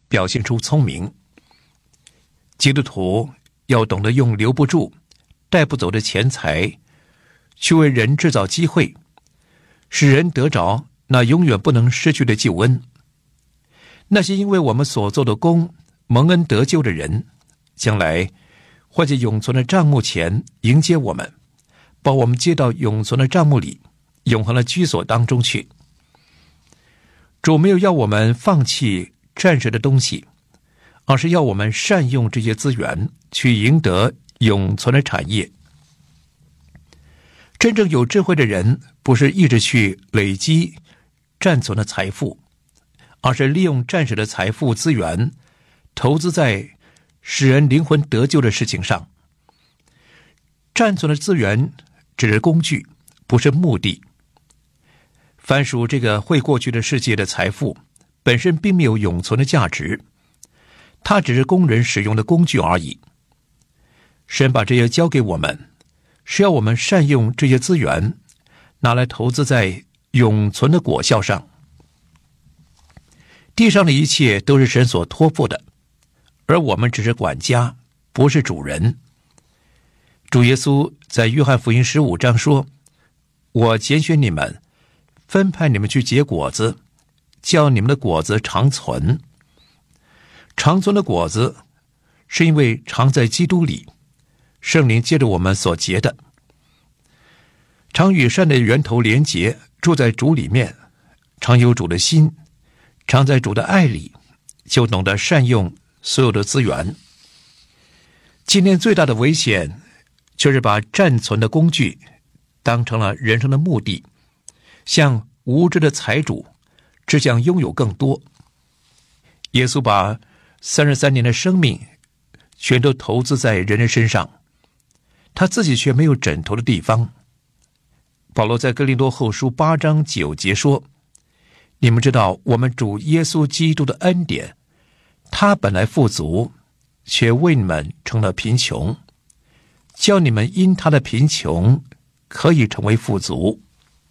表现出聪明。基督徒要懂得用留不住、带不走的钱财去为人制造机会，使人得着那永远不能失去的救恩。那些因为我们所做的功蒙恩得救的人，将来会在永存的帐幕前迎接我们，把我们接到永存的帐幕里，永恒的居所当中去。主没有要我们放弃暂时的东西，而是要我们善用这些资源去赢得永存的产业。真正有智慧的人，不是一直去累积暂存的财富，而是利用暂时的财富资源投资在使人灵魂得救的事情上。暂存的资源只是工具，不是目的。凡属这个会过去的世界的财富，本身并没有永存的价值，它只是供人使用的工具而已。神把这些交给我们，是要我们善用这些资源，拿来投资在永存的果效上。地上的一切都是神所托付的，而我们只是管家，不是主人。主耶稣在约翰福音15章说：我拣选你们，分派你们去结果子，叫你们的果子长存。长存的果子是因为常在基督里，圣灵借着我们所结的。常与善的源头连结，住在主里面，常有主的心，常在主的爱里，就懂得善用所有的资源。今天最大的危险就是把暂存的工具当成了人生的目的，像无知的财主只想拥有更多。耶稣把33年的生命全都投资在人的身上，他自己却没有枕头的地方。保罗在哥林多后书8章9节说：你们知道我们主耶稣基督的恩典，他本来富足，却为你们成了贫穷，叫你们因他的贫穷可以成为富足。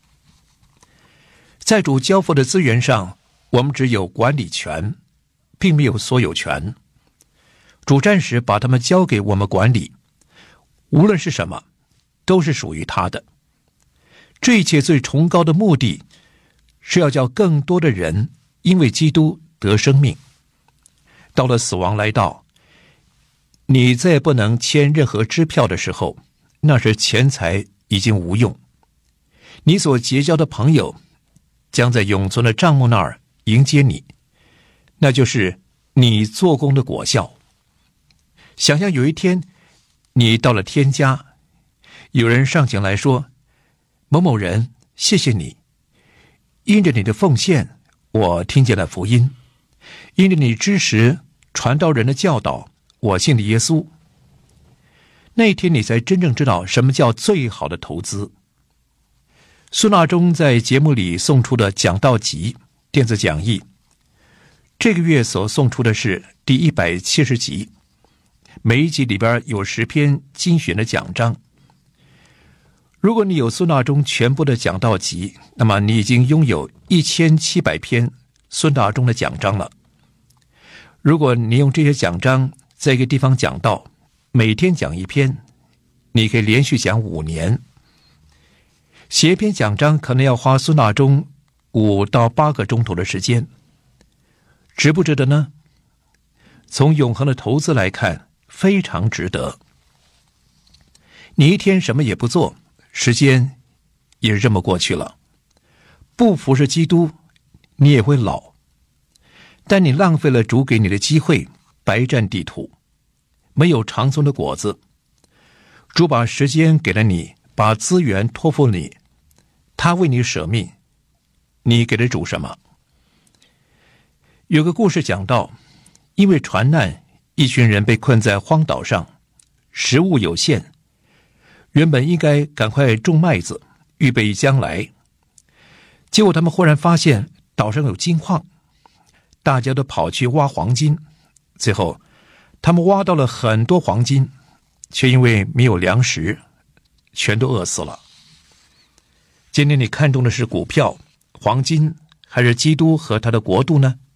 在主交付的资源上，我们只有管理权，并没有所有权。主暂时把他们交给我们管理，无论是什么，都是属于他的。这一切最崇高的目的，是要叫更多的人因为基督得生命。到了死亡来到，你再不能签任何支票的时候，那时钱财已经无用。你所结交的朋友将在永存的帐幕那儿迎接你，那就是你做工的果效。想象有一天你到了天家，有人上前来说：某某人，谢谢你，因着你的奉献，我听见了福音；因着你支持传道人的教导，我信了耶稣。那一天你才真正知道什么叫最好的投资。苏纳中在节目里送出的讲道集电子讲义，这个月所送出的是第170集，每一集里边有10篇精选的讲章。如果你有苏纳中全部的讲道集，那么你已经拥有1700篇苏纳中的讲章了。如果你用这些讲章在一个地方讲道，每天讲一篇，你可以连续讲5年。写一篇讲章可能要花苏纳中5到8个钟头的时间，值不值得呢？从永恒的投资来看，非常值得。你一天什么也不做，时间也是这么过去了。不服侍基督，你也会老。但你浪费了主给你的机会，白占地土，没有长存的果子。主把时间给了你，把资源托付你，他为你舍命，你给了主什么？有个故事讲到，因为船难，一群人被困在荒岛上，食物有限，原本应该赶快种麦子，预备将来。结果他们忽然发现岛上有金矿，大家都跑去挖黄金，最后他们挖到了很多黄金，却因为没有粮食，全都饿死了。今天你看中的是股票、黄金，还是基督和他的国度呢？